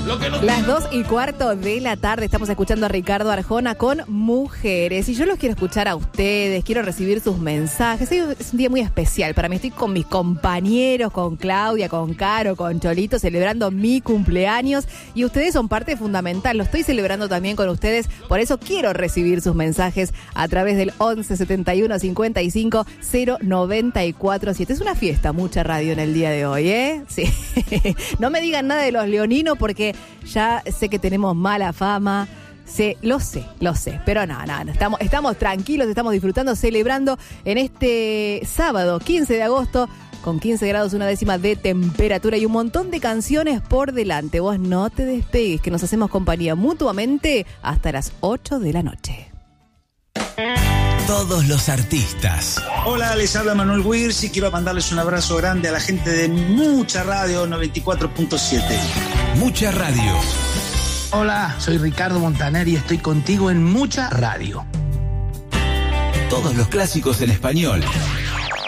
Las 2:15 de la tarde estamos escuchando a Ricardo Arjona con Mujeres. Y yo los quiero escuchar a ustedes, quiero recibir sus mensajes. Es un día muy especial para mí. Estoy con mis compañeros, con Claudia, con Caro, con Cholito, celebrando mi cumpleaños. Y ustedes son parte fundamental. Lo estoy celebrando también con ustedes. Por eso quiero recibir sus mensajes a través del 11 71 55 094 7. Es una fiesta, mucha radio en el día de hoy, ¿eh? Sí. No me digan nada de los leoninos porque ya sé que tenemos mala fama. Lo sé. Pero no. Estamos tranquilos, estamos disfrutando, celebrando en este sábado, 15 de agosto, con 15 grados 1/10 de temperatura y un montón de canciones por delante. Vos no te despegues, que nos hacemos compañía mutuamente hasta las 8 de la noche. Todos los artistas. Hola, les habla Manuel Wirz y quiero mandarles un abrazo grande a la gente de Mucha Radio 94.7. Mucha Radio. Hola, soy Ricardo Montaner y estoy contigo en Mucha Radio. Todos los clásicos en español.